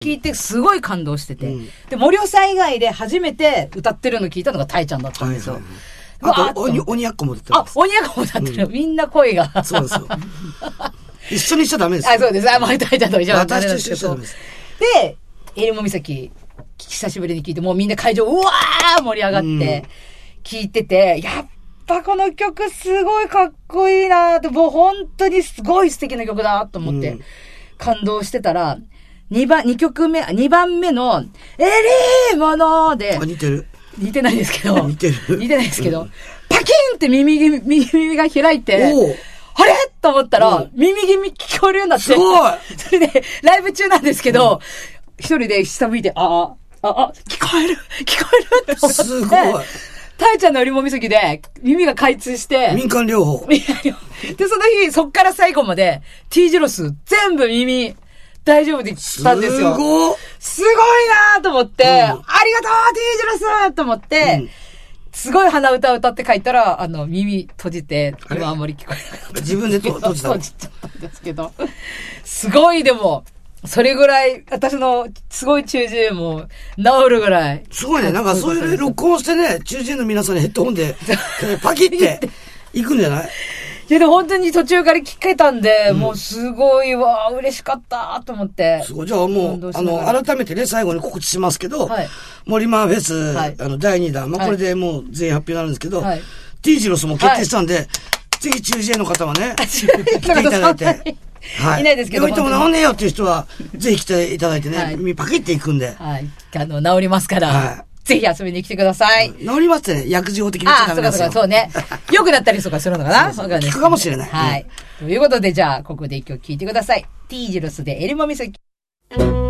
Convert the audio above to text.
聞いてすごい感動してて。で、森尾さん以外で初めて歌ってるの聞いたのがタイちゃんだったんですよ。 あと、鬼奴も出てます。 鬼奴も歌ってる。みんな声が。 そうですよ。一緒にしちゃダメです。 そうです。タイちゃんと一緒に私と一緒にしちゃダメです。 で、えりも岬、久しぶりに聞いて、もうみんな会場、うわー盛り上がって、聞いてて、やっぱこの曲すごいかっこいいなーって、もう本当にすごい素敵な曲だと思って、感動してたら、2番目の、エリーモノで、 似てる。 似てないですけど、 似てないですけど、パキンって耳が開いて、あれと思ったら、耳気味聞こえるようになって。すごいそれで、ライブ中なんですけど、一人で下向いて、聞こえるって思って。 すごい。 タイちゃんのよりもみそぎで、耳が開通して。 民間療法。 で、その日、そっから最後まで、T 字ロス、全部耳、大丈夫でしたんですよ。すごいなーと思って、ありがとう T 字ロスと思って、すごい鼻歌歌って書いたら、耳閉じて、今あんまり聞こえなかった。 自分で閉じた。 閉じちゃったんですけど。すごいでも、それぐらい、私のすごい中耳炎も治るぐらい。 すごいね。なんかそういう録音してね、中耳炎の皆さんにヘッドホンで、パキって行くんじゃない？ いやでも本当に途中から聞けたんで、もうすごいわ、嬉しかったと思って。 すごい。じゃあもう、改めてね、最後に告知しますけど、森マーフェス、第2弾、これでもう全員発表になるんですけど、T ジロスも決定したんで、ぜひ中耳炎の方はね、来ていただいて。 いないですけど。 病院とも治んねえよっていう人は、ぜひ来ていただいてね、耳パキっていくんで。 治りますから。ぜひ遊びに来てください。 治りますってね、薬事法的に言っちゃダメなんですよ。 そうね。良くなったりとかするのかな？ 聞くかもしれない。 はい。ということで、じゃあ、ここで一曲聴いてください。T ジロスでエリモミソキ。